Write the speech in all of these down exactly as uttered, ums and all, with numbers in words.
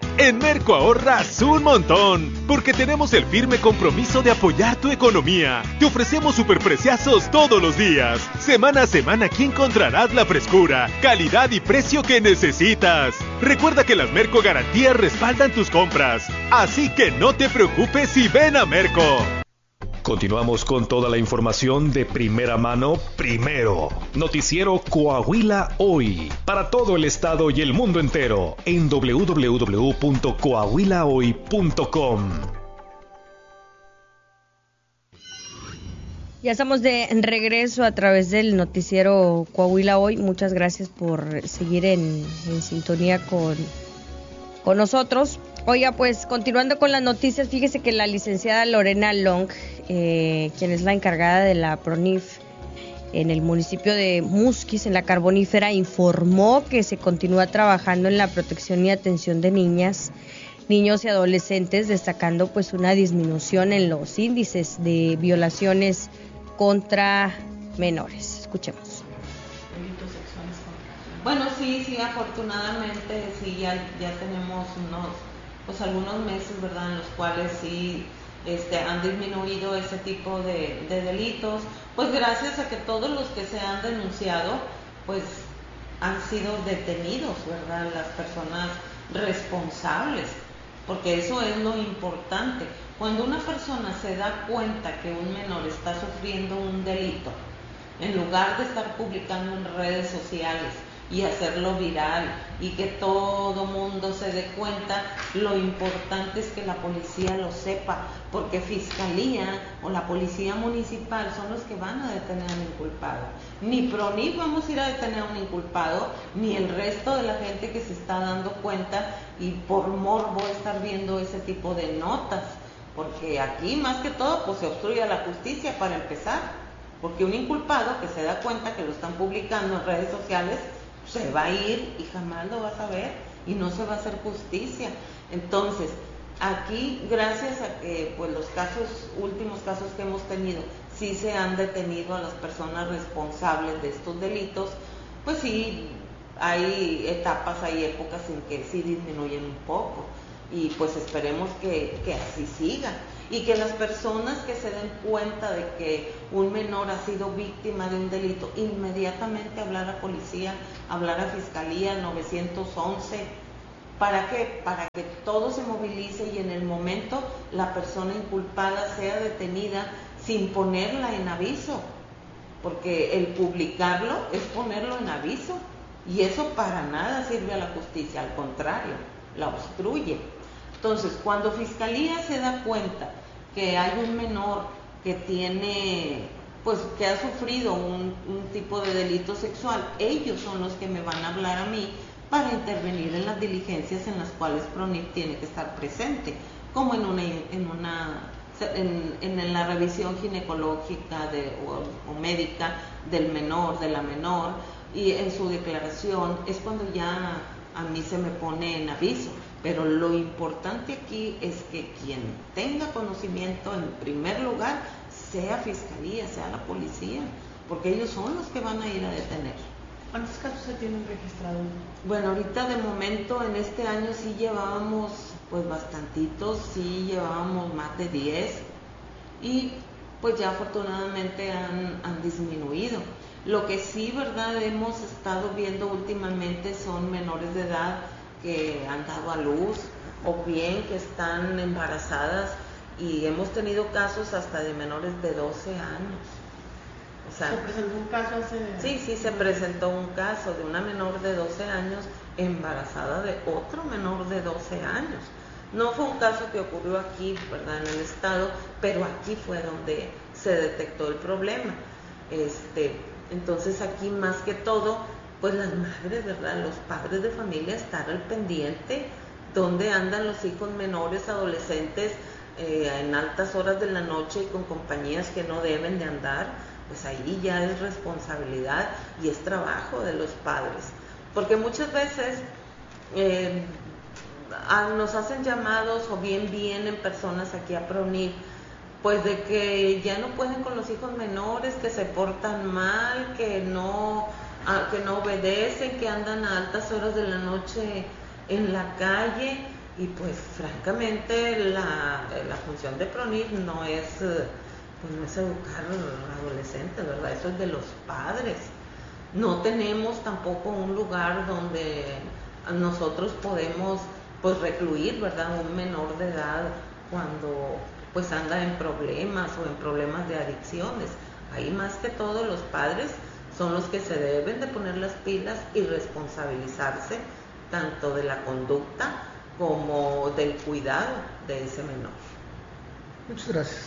En Merco ahorras un montón, porque tenemos el firme compromiso de apoyar tu economía. Te ofrecemos superpreciazos todos los días. Semana a semana aquí encontrarás la frescura, calidad y precio que necesitas. Recuerda que las Merco Garantías respaldan tus compras, así que no te preocupes y ven a Merco. Continuamos con toda la información de primera mano, primero. Noticiero Coahuila Hoy, para todo el estado y el mundo entero, en doble u doble u doble u punto coahuila hoy punto com. Ya estamos de regreso a través del noticiero Coahuila Hoy. Muchas gracias por seguir en, en sintonía con, con nosotros. Oiga, pues continuando con las noticias, fíjese que la licenciada Lorena Long, eh, quien es la encargada de la PRONIF en el municipio de Musquis, en la Carbonífera, informó que se continúa trabajando en la protección y atención de niñas, niños y adolescentes, destacando pues una disminución en los índices de violaciones contra menores. Escuchemos. Bueno, sí, sí, afortunadamente sí, ya, ya tenemos unos, pues algunos meses, ¿verdad?, en los cuales sí este, han disminuido ese tipo de, de delitos, pues gracias a que todos los que se han denunciado, pues han sido detenidos, ¿verdad?, las personas responsables, porque eso es lo importante. Cuando una persona se da cuenta que un menor está sufriendo un delito, en lugar de estar publicando en redes sociales y hacerlo viral y que todo mundo se dé cuenta, lo importante es que la policía lo sepa, porque Fiscalía o la Policía Municipal son los que van a detener a un inculpado. Ni PRONIF vamos a ir a detener a un inculpado, ni el resto de la gente que se está dando cuenta y por morbo estar viendo ese tipo de notas, porque aquí más que todo pues se obstruye a la justicia para empezar, porque un inculpado que se da cuenta que lo están publicando en redes sociales, se va a ir y jamás lo vas a ver y no se va a hacer justicia. Entonces, aquí gracias a que pues los casos, últimos casos que hemos tenido, sí se han detenido a las personas responsables de estos delitos, pues sí hay etapas, hay épocas en que sí disminuyen un poco y pues esperemos que, que así siga. Y que las personas que se den cuenta de que un menor ha sido víctima de un delito, inmediatamente hablar a policía, hablar a Fiscalía, nueve once. ¿Para qué? Para que todo se movilice y en el momento la persona inculpada sea detenida sin ponerla en aviso, porque el publicarlo es ponerlo en aviso y eso para nada sirve a la justicia, al contrario, la obstruye. Entonces, cuando Fiscalía se da cuenta que hay un menor que tiene, pues que ha sufrido un, un tipo de delito sexual, ellos son los que me van a hablar a mí para intervenir en las diligencias en las cuales PRONIF tiene que estar presente, como en una, en una, en, en la revisión ginecológica de, o, o médica del menor, de la menor, y en su declaración es cuando ya a mí se me pone en aviso. Pero lo importante aquí es que quien tenga conocimiento en primer lugar sea Fiscalía, sea la policía, porque ellos son los que van a ir a detener. ¿Cuántos casos se tienen registrados? Bueno, ahorita de momento en este año sí llevábamos pues bastantitos, sí llevábamos más de diez y pues ya afortunadamente han, han disminuido. Lo que sí, verdad, hemos estado viendo últimamente son menores de edad que han dado a luz o bien que están embarazadas y hemos tenido casos hasta de menores de doce años. O sea, ¿se presentó un caso hace...? Sí, sí, se presentó un caso de una menor de doce años embarazada de otro menor de doce años. No fue un caso que ocurrió aquí, ¿verdad?, en el estado, pero aquí fue donde se detectó el problema. Este, entonces aquí más que todo, pues las madres, ¿verdad?, los padres de familia, estar al pendiente dónde andan los hijos menores, adolescentes, eh, en altas horas de la noche y con compañías que no deben de andar, pues ahí ya es responsabilidad y es trabajo de los padres. Porque muchas veces eh, a, nos hacen llamados o bien vienen personas aquí a PRONIF, pues de que ya no pueden con los hijos menores, que se portan mal, que no... A, que no obedecen, que andan a altas horas de la noche en la calle Y pues francamente la, la función de PRONIT no es, pues no es educar adolescentes, ¿verdad? Eso es de los padres. No tenemos tampoco un lugar donde nosotros podemos pues recluir, ¿verdad? Un menor de edad cuando pues anda en problemas o en problemas de adicciones. Ahí más que todo los padres son los que se deben de poner las pilas y responsabilizarse tanto de la conducta como del cuidado de ese menor. Muchas gracias.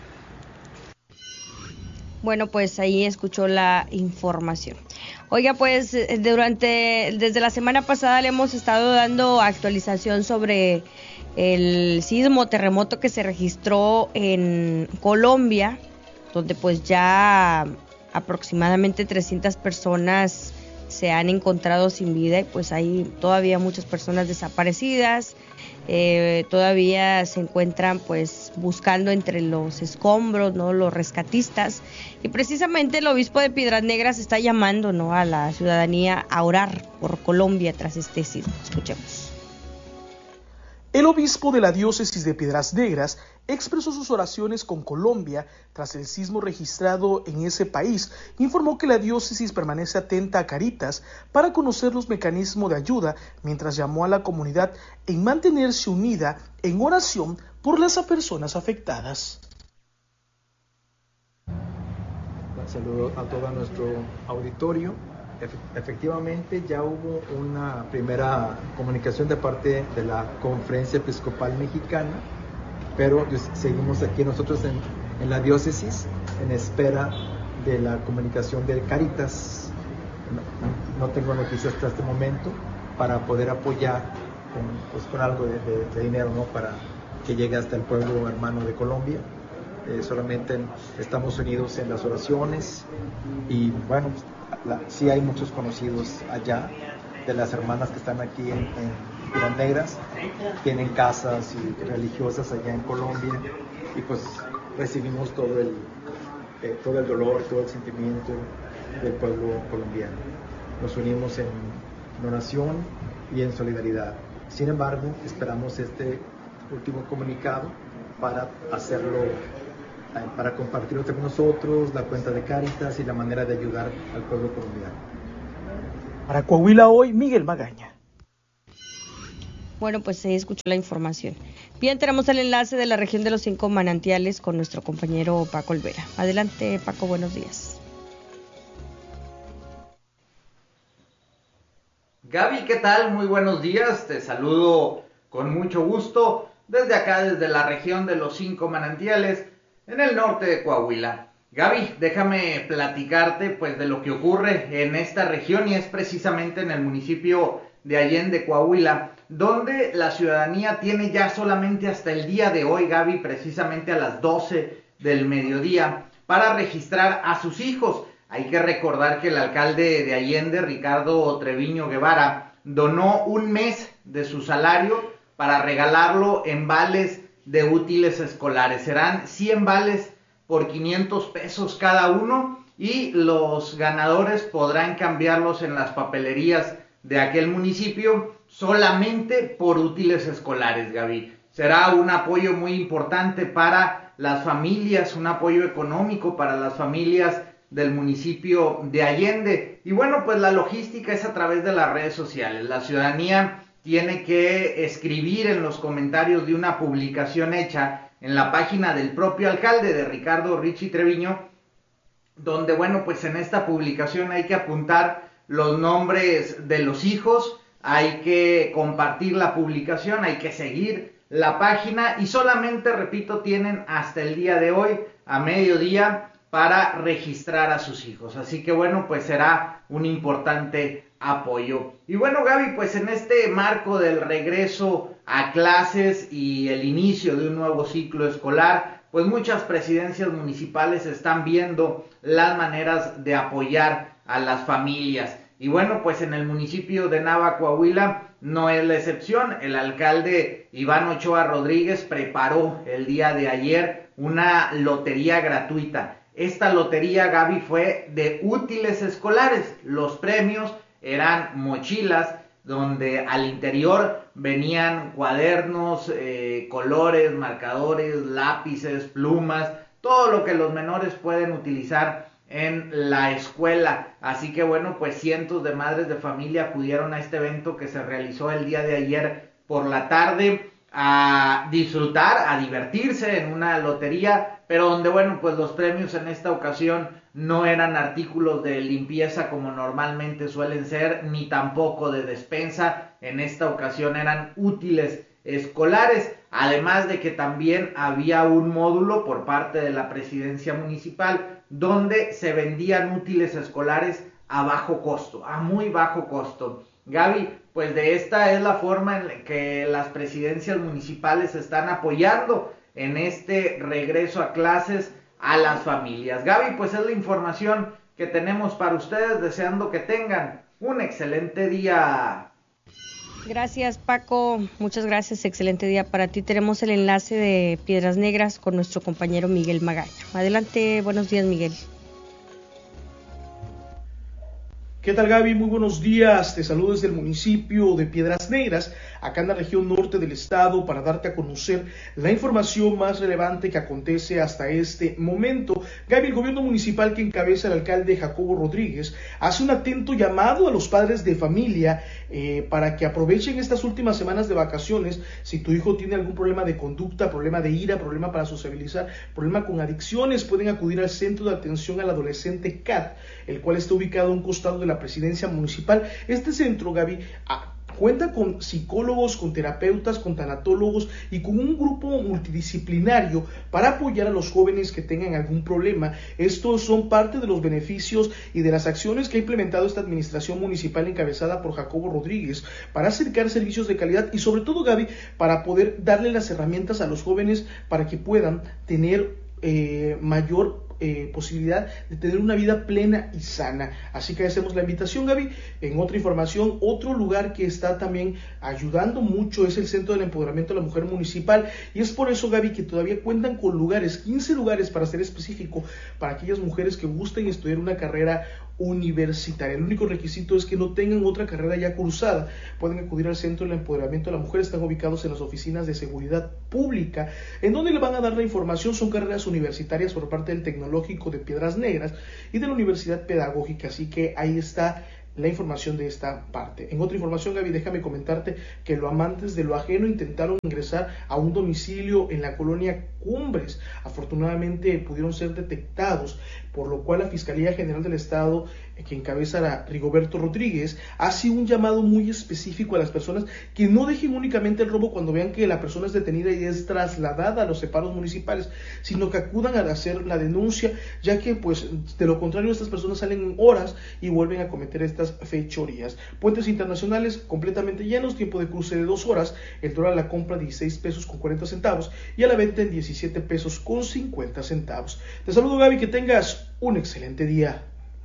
Bueno, pues ahí escuchó la información. Oiga, pues durante desde la semana pasada le hemos estado dando actualización sobre el sismo, terremoto que se registró en Colombia, donde pues ya aproximadamente trescientas personas se han encontrado sin vida y pues hay todavía muchas personas desaparecidas. Eh, todavía se encuentran pues buscando entre los escombros, ¿no?, los rescatistas, y precisamente el obispo de Piedras Negras está llamando, ¿no?, a la ciudadanía a orar por Colombia tras este sismo. Escuchemos. El obispo de la diócesis de Piedras Negras expresó sus oraciones con Colombia tras el sismo registrado en ese país. Informó que la diócesis permanece atenta a Caritas para conocer los mecanismos de ayuda, mientras llamó a la comunidad en mantenerse unida en oración por las personas afectadas. Saludo a todo nuestro auditorio. Efectivamente ya hubo una primera comunicación de parte de la Conferencia Episcopal Mexicana, pero seguimos aquí nosotros en, en la diócesis en espera de la comunicación de Caritas. No, no tengo noticias hasta este momento para poder apoyar con, pues, con algo de, de, de dinero, ¿no?, para que llegue hasta el pueblo hermano de Colombia. Eh, solamente estamos unidos en las oraciones y bueno, la, sí hay muchos conocidos allá de las hermanas que están aquí en, en Piedras Negras, tienen casas y religiosas allá en Colombia y pues recibimos todo el, eh, todo el dolor, todo el sentimiento del pueblo colombiano. Nos unimos en, en oración y en solidaridad. Sin embargo, esperamos este último comunicado para hacerlo, para compartirlo entre nosotros, la cuenta de Caritas y la manera de ayudar al pueblo colombiano. Para Coahuila Hoy, Miguel Magaña. Bueno, pues se escuchó la información. Bien, tenemos el enlace de la región de los cinco manantiales con nuestro compañero Paco Olvera. Adelante, Paco, buenos días. Gaby, ¿qué tal? Muy buenos días, te saludo con mucho gusto desde acá, desde la región de los cinco manantiales, en el norte de Coahuila. Gaby, déjame platicarte pues de lo que ocurre en esta región y es precisamente en el municipio de Allende, Coahuila, donde la ciudadanía tiene ya solamente hasta el día de hoy, Gaby, precisamente a las doce del mediodía, para registrar a sus hijos. Hay que recordar que el alcalde de Allende, Ricardo Treviño Guevara, donó un mes de su salario para regalarlo en vales de útiles escolares. Serán cien vales por quinientos pesos cada uno y los ganadores podrán cambiarlos en las papelerías de aquel municipio solamente por útiles escolares, Gaby. Será un apoyo muy importante para las familias, un apoyo económico para las familias del municipio de Allende. Y bueno, pues la logística es a través de las redes sociales. La ciudadanía tiene que escribir en los comentarios de una publicación hecha en la página del propio alcalde, de Ricardo Richie Treviño, donde, bueno, pues en esta publicación hay que apuntar los nombres de los hijos, hay que compartir la publicación, hay que seguir la página y solamente, repito, tienen hasta el día de hoy, a mediodía, para registrar a sus hijos. Así que bueno, pues será un importante apoyo. Y bueno, Gaby, pues en este marco del regreso a clases y el inicio de un nuevo ciclo escolar, pues muchas presidencias municipales están viendo las maneras de apoyar a las familias. Y bueno, pues en el municipio de Nava, Coahuila, no es la excepción. El alcalde Iván Ochoa Rodríguez preparó el día de ayer una lotería gratuita. Esta lotería, Gaby, fue de útiles escolares. Los premios eran mochilas donde al interior venían cuadernos, eh, colores, marcadores, lápices, plumas, todo lo que los menores pueden utilizar en la escuela. Así que bueno, pues cientos de madres de familia acudieron a este evento que se realizó el día de ayer por la tarde a disfrutar, a divertirse en una lotería, pero donde bueno, pues los premios en esta ocasión no eran artículos de limpieza como normalmente suelen ser, ni tampoco de despensa. En esta ocasión eran útiles escolares, además de que también había un módulo por parte de la presidencia municipal donde se vendían útiles escolares a bajo costo, a muy bajo costo. Gaby, pues de esta es la forma en que las presidencias municipales están apoyando en este regreso a clases a las familias. Gaby, pues es la información que tenemos para ustedes, deseando que tengan un excelente día. Gracias, Paco, muchas gracias, excelente día para ti. Tenemos el enlace de Piedras Negras con nuestro compañero Miguel Magaña. Adelante, buenos días, Miguel. ¿Qué tal, Gaby? Muy buenos días, te saludo desde el municipio de Piedras Negras, acá en la región norte del estado, para darte a conocer la información más relevante que acontece hasta este momento. Gaby, el gobierno municipal que encabeza el alcalde Jacobo Rodríguez hace un atento llamado a los padres de familia eh, para que aprovechen estas últimas semanas de vacaciones. Si tu hijo tiene algún problema de conducta, problema de ira, problema para sociabilizar, problema con adicciones, pueden acudir al Centro de Atención al Adolescente C A T, el cual está ubicado a un costado de la presidencia municipal. Este centro, Gaby, ah, cuenta con psicólogos, con terapeutas, con tanatólogos y con un grupo multidisciplinario para apoyar a los jóvenes que tengan algún problema. Estos son parte de los beneficios y de las acciones que ha implementado esta administración municipal encabezada por Jacobo Rodríguez para acercar servicios de calidad y sobre todo, Gaby, para poder darle las herramientas a los jóvenes para que puedan tener eh, mayor Eh, posibilidad de tener una vida plena y sana. Así que hacemos la invitación, Gaby. En otra información, otro lugar que está también ayudando mucho es el Centro del Empoderamiento de la Mujer Municipal, y es por eso, Gaby, que todavía cuentan con lugares, quince lugares para ser específico, para aquellas mujeres que gusten estudiar una carrera universitaria. El único requisito es que no tengan otra carrera ya cursada. Pueden acudir al Centro del Empoderamiento de la Mujer. Están ubicados en las oficinas de seguridad pública, en donde le van a dar la información. Son carreras universitarias por parte del Tecnológico de Piedras Negras y de la Universidad Pedagógica, así que ahí está la información de esta parte. En otra información, Gaby, déjame comentarte que los amantes de lo ajeno intentaron ingresar a un domicilio en la colonia Cumbres. Afortunadamente pudieron ser detectados, por lo cual la Fiscalía General del Estado, que encabeza a Rigoberto Rodríguez, hace un llamado muy específico a las personas que no dejen únicamente el robo cuando vean que la persona es detenida y es trasladada a los separos municipales, sino que acudan a hacer la denuncia, ya que pues de lo contrario estas personas salen en horas y vuelven a cometer estas fechorías. Puentes internacionales completamente llenos, tiempo de cruce de dos horas, el dólar a la compra dieciséis pesos con cuarenta centavos y a la venta en diecisiete pesos con cincuenta centavos. Te saludo, Gaby, que tengas un excelente día.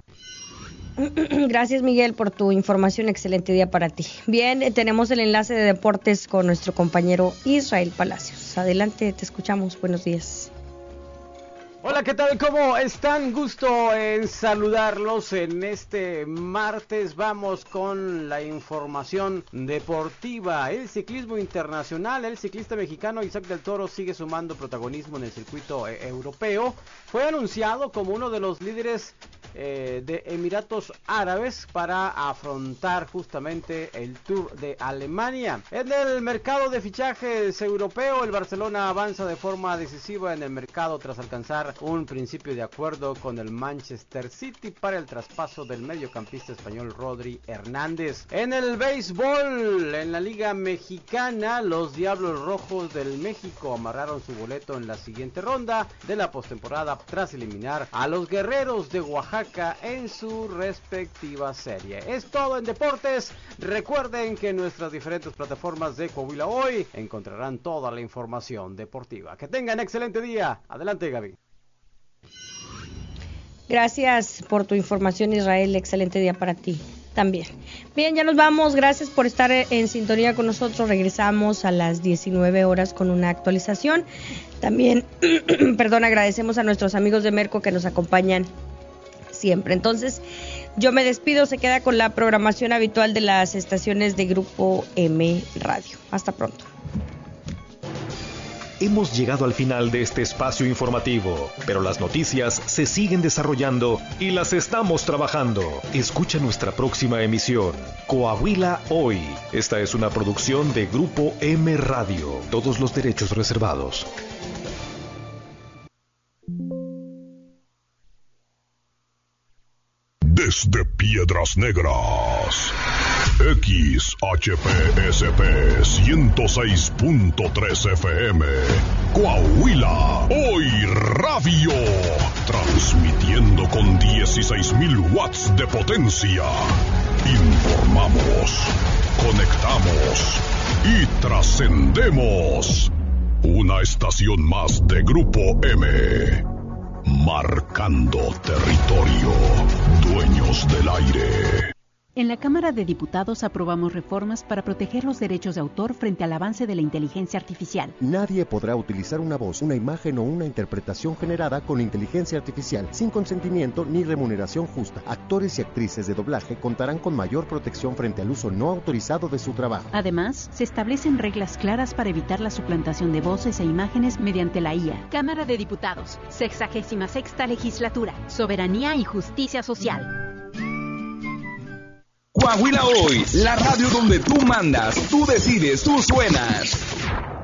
Gracias, Miguel, por tu información. Excelente día para ti. Bien, eh, tenemos el enlace de deportes con nuestro compañero Israel Palacios. Adelante, te escuchamos. Buenos días. Hola, ¿qué tal? ¿Cómo están? Gusto en saludarlos en este martes. Vamos con la información deportiva. El ciclismo internacional, el ciclista mexicano Isaac del Toro sigue sumando protagonismo en el circuito eh, europeo. Fue anunciado como uno de los líderes eh, de Emiratos Árabes para afrontar justamente el Tour de Alemania. En el mercado de fichajes europeo, el Barcelona avanza de forma decisiva en el mercado tras alcanzar un principio de acuerdo con el Manchester City para el traspaso del mediocampista español Rodri Hernández. En el béisbol, en la Liga Mexicana, los Diablos Rojos del México amarraron su boleto en la siguiente ronda de la postemporada tras eliminar a los Guerreros de Oaxaca en su respectiva serie. Es todo en deportes. Recuerden que en nuestras diferentes plataformas de Coahuila Hoy encontrarán toda la información deportiva. Que tengan excelente día. Adelante, Gaby. Gracias por tu información, Israel. Excelente día para ti también. Bien, ya nos vamos. Gracias por estar en sintonía con nosotros. Regresamos a las diecinueve horas con una actualización. También, perdón, agradecemos a nuestros amigos de Merco que nos acompañan siempre. Entonces, Yo me despido, se queda con la programación habitual de las estaciones de Grupo M Radio. Hasta pronto. Hemos llegado al final de este espacio informativo, pero las noticias se siguen desarrollando y las estamos trabajando. Escucha nuestra próxima emisión, Coahuila Hoy. Esta es una producción de Grupo M Radio. Todos los derechos reservados. Desde Piedras Negras, X H P S P ciento seis punto tres F M, Coahuila, Hoy Radio, transmitiendo con dieciséis mil watts de potencia. Informamos, conectamos y trascendemos. Una estación más de Grupo M. Marcando territorio, dueños del aire. En la Cámara de Diputados aprobamos reformas para proteger los derechos de autor frente al avance de la inteligencia artificial. Nadie podrá utilizar una voz, una imagen o una interpretación generada con inteligencia artificial sin consentimiento ni remuneración justa. Actores y actrices de doblaje contarán con mayor protección frente al uso no autorizado de su trabajo. Además, se establecen reglas claras para evitar la suplantación de voces e imágenes mediante la I A. Cámara de Diputados, sexagésima sexta legislatura, soberanía y justicia social. Coahuila Hoy, la radio donde tú mandas, tú decides, tú suenas.